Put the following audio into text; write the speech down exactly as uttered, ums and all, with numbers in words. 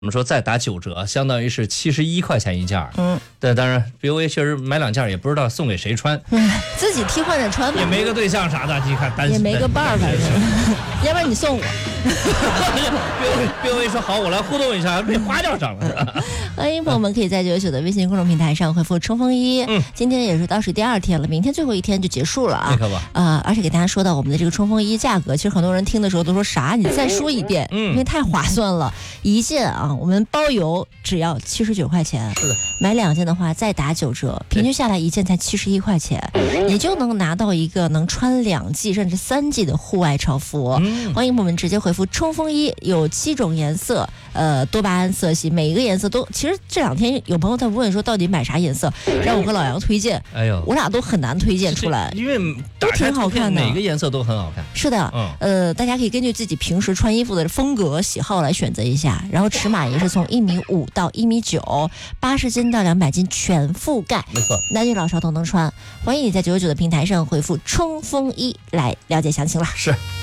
我们说再打九折，相当于是七十一块钱一件。 嗯， 但当然 B O A 确实买两件也不知道送给谁穿， 自己替换着穿吧， 也没个对象啥的，你看担心也没个伴儿，反正，要不然你送我。 B O A 说好，我来互动一下，被花掉上了。 欢迎朋友们可以在九九九的微信公众平台上回复冲锋衣。 嗯， 今天也是倒数第二天了，明天最后一天就结束了啊。 那可不。 呃，而且给大家说到我们的这个冲锋衣价格，其实很多人听的时候都说啥？你再说一遍， 嗯， 因为太划算了。一件啊，我们包邮只要七十九块钱， 是的， 买两件的话再打九折，平均下来一件才七十一块钱，你就能拿到一个能穿两季甚至三季的户外潮服。 嗯， 欢迎我们直接回复冲锋衣，有七种颜色，呃，多巴胺色系，每一个颜色都，其实这两天有朋友在问说到底买啥颜色，让我和老杨推荐， 哎呦， 我俩都很难推荐出来， 因为都挺好看的， 每个颜色都很好看。 是的， 嗯， 呃，大家可以根据自己平时穿衣服的风格喜好来选择一下，然后尺码也是从一米五到一米九，八十斤到两百斤全覆盖， 没错， 男女老少都能穿。欢迎你在九九九的平台上回复冲锋衣来了解详情了。 是。